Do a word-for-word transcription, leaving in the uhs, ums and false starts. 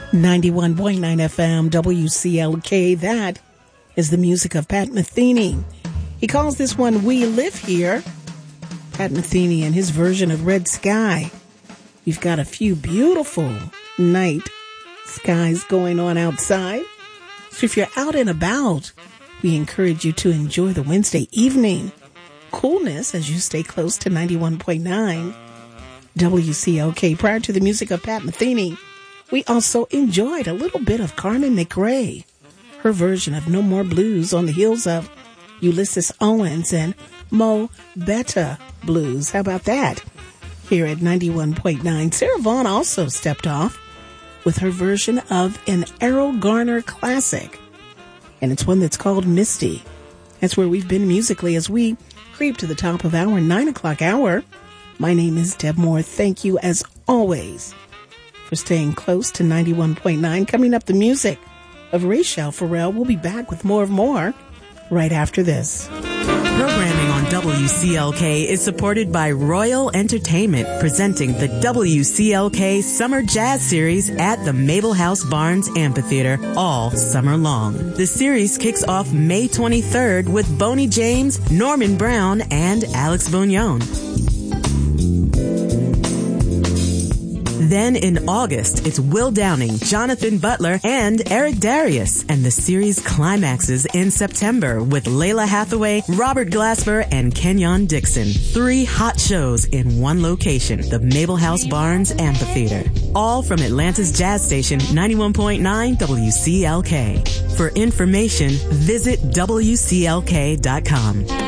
ninety-one point nine F M, W C L K. That is the music of Pat Metheny. He calls this one We Live Here. Pat Metheny and his version of Red Sky. We've got a few beautiful night skies going on outside. So if you're out and about, we encourage you to enjoy the Wednesday evening coolness as you stay close to ninety-one point nine W C L K. Prior to the music of Pat Metheny, we also enjoyed a little bit of Carmen McRae, her version of No More Blues on the heels of Ulysses Owens and Mo Betta Blues. How about that? Here at ninety-one point nine, Sarah Vaughan also stepped off with her version of an Errol Garner classic, and it's one that's called Misty. That's where we've been musically as we creep to the top of our nine o'clock hour. My name is Deb Moore. Thank you, as always, for staying close to ninety-one point nine. Coming up, the music of Rachel Farrell. We'll be back with more of more right after this. Programming on W C L K is supported by Royal Entertainment, presenting the W C L K Summer Jazz Series at the Mabel House Barnes Amphitheater all summer long. The series kicks off May twenty-third with Boney James, Norman Brown, and Alex Bugnon. Then in August, it's Will Downing, Jonathan Butler, and Eric Darius. And the series climaxes in September with Layla Hathaway, Robert Glasper, and Kenyon Dixon. Three hot shows in one location, the Mabel House Barnes Amphitheater. All from Atlanta's jazz station, ninety-one point nine W C L K. For information, visit W C L K dot com.